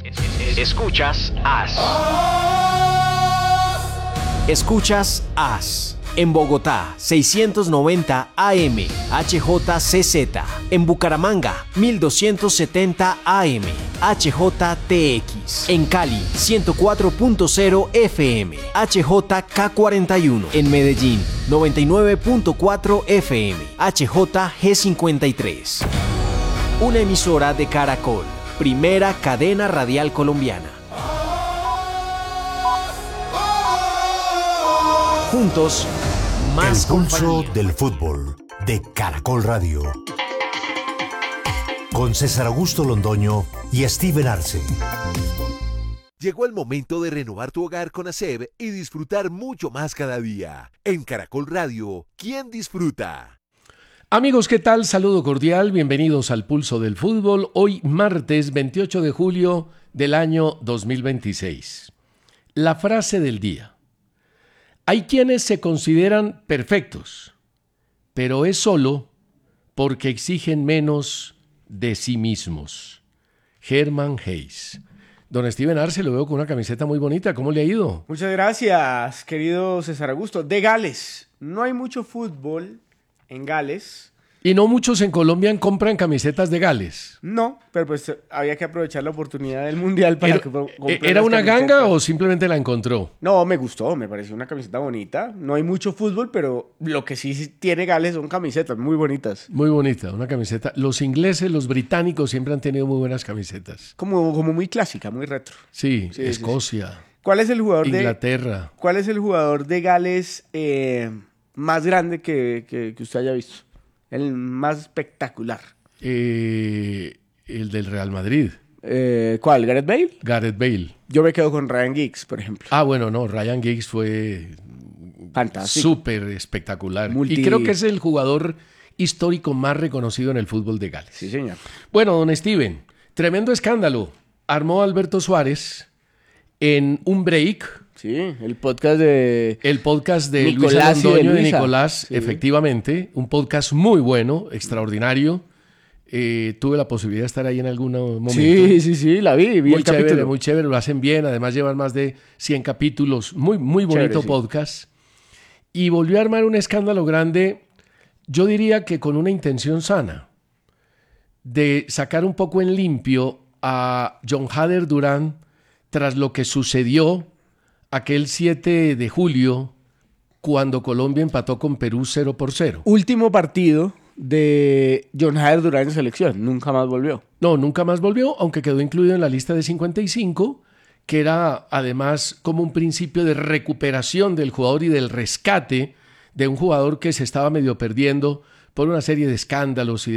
Escuchas AS. Escuchas AS. En Bogotá, 690 AM, HJCZ. En Bucaramanga, 1270 AM, HJTX. En Cali, 104.0 FM, HJK41. En Medellín, 99.4 FM, HJG53. Una emisora de Caracol, primera cadena radial colombiana. Juntos, más El pulso compañía. del fútbol de Caracol Radio. Con César Augusto Londoño y Steven Arce. Llegó el momento de renovar tu hogar con ASEB y disfrutar mucho más cada día. En Caracol Radio, ¿quién disfruta? Amigos, ¿qué tal? Saludo cordial, bienvenidos al Pulso del Fútbol. Hoy martes 28 de julio del año 2026. La frase del día. Hay quienes se consideran perfectos, pero es solo porque exigen menos de sí mismos. Hermann Hesse. Don Steven Arce, lo veo con una camiseta muy bonita. ¿Cómo le ha ido? Muchas gracias, querido César Augusto. De Gales. No hay mucho fútbol en Gales. Y no muchos en Colombia compran camisetas de Gales. No, pero pues había que aprovechar la oportunidad del Mundial para comprar ¿Era las una camisetas. ganga o simplemente la encontró? No, me gustó, me pareció una camiseta bonita. No hay mucho fútbol, pero lo que sí tiene Gales son camisetas muy bonitas. Muy bonita, una camiseta. Los ingleses, los británicos siempre han tenido muy buenas camisetas. Como muy clásica, muy retro. Sí, Sí, Escocia, ¿Cuál es el jugador Inglaterra. ¿Cuál es el jugador de Gales más grande que usted haya visto? El más espectacular. El del Real Madrid, ¿Cuál? ¿Gareth Bale? Gareth Bale. Yo me quedo con Ryan Giggs, por ejemplo. Ah, bueno, no, Ryan Giggs fue Fantástico. súper espectacular. Y creo que es el jugador histórico más reconocido en el fútbol de Gales. Sí, señor. Bueno, don Steven, tremendo escándalo. Armó Alberto Suárez en un break. Sí, el podcast de... El podcast de Nicolás Luis y de Londoño y Luisa. Nicolás, Sí. efectivamente. Un podcast muy bueno, extraordinario. Tuve la posibilidad de estar ahí en algún momento. Sí, la vi Muy el chévere, capítulo. muy chévere, lo hacen bien. Además llevan más de 100 capítulos. Muy bonito Chévere, sí. podcast. Y volvió a armar un escándalo grande, yo diría que con una intención sana, de sacar un poco en limpio a John Hader Durán tras lo que sucedió aquel 7 de julio cuando Colombia empató con Perú 0-0. Último partido de John Hader Durán en selección. Nunca más volvió. No, nunca más volvió, aunque quedó incluido en la lista de 55, que era además como un principio de recuperación del jugador y del rescate de un jugador que se estaba medio perdiendo por una serie de escándalos y